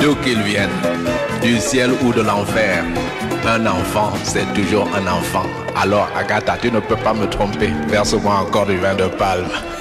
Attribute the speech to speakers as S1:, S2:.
S1: d'où qu'il vienne, du ciel ou de l'enfer, un enfant, c'est toujours un enfant. Alors, Agatha, tu ne peux pas me tromper. Verse-moi encore du vin de palme.